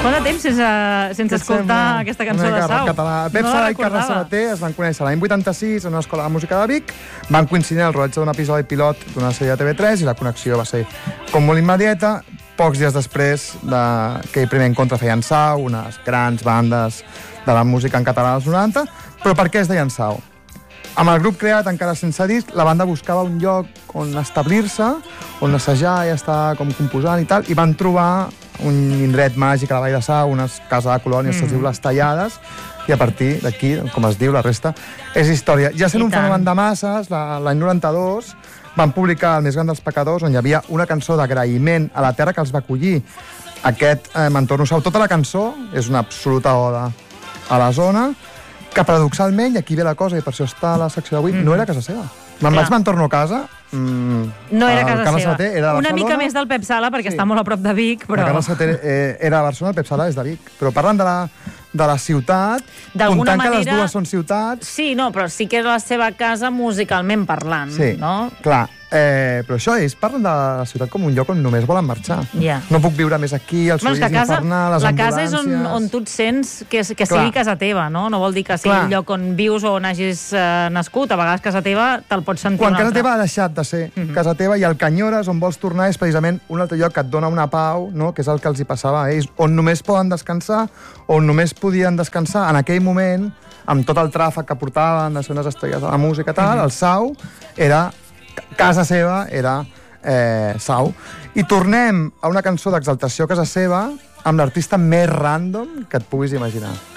Quant de temps sense escoltar aquesta cançó de Sau? Pep Sala i Carles Sabater es van conèixer l'any 86 en una escola de música de Vic, van coincidir el rodatge d'un episodi pilot d'una sèrie de TV3 i la connexió va ser com molt immediata. Pocs dies després que el primer encontre feien Sau, unes grans bandes de la música en català dels 90, però per què es deien Sau? Amb el grup creat encara sense disc, la banda buscava un lloc on establir-se, on assajar i estar com composant i tal, i van trobar un indret màgic a la Vall de Sau, una casa de colònies, se'ls diu Les Tallades, i a partir d'aquí, com es diu, la resta és història. Ja sent un fenomen de masses, l'any 92, van publicar El més gran dels pecadors, on hi havia una cançó d'agraïment a la terra que els va acollir. Aquest M'entorno Sau, tota la cançó és una absoluta oda a la zona, que paradoxalment, i aquí ve la cosa, i per això està a la secció d'avui, no era casa seva. Me'n vaig M'entorno a casa. No era casa seva. Era una mica més del Pep Sala, perquè està molt a prop de Vic, però... El Carles Sabater era a Barcelona, el Pep Sala és de Vic. Però parlen de la ciutat, comptant que les dues són ciutats... Sí, no, però sí que és la seva casa musicalment parlant, no? Sí, clar. Però això, ells parlen de la ciutat com un lloc on només volen marxar. No puc viure més aquí, el soroll és infernal, les ambulàncies... La casa és on tu et sents que sigui casa teva, no? No vol dir que sigui el lloc on vius o on hagis nascut. A vegades casa teva te'l pots sentir quan casa teva ha deixat de ser casa teva i el que enyores, on vols tornar, és precisament un altre lloc que et dona una pau, no? Que és el que els hi passava a ells, on només poden descansar, on només podien descansar en aquell moment, amb tot el tràfic que portaven de ser unes estrelles de la música i tal, el Sau era... Casa seva era Sau. I tornem a una cançó d'exaltació a casa seva amb l'artista més random que et puguis imaginar.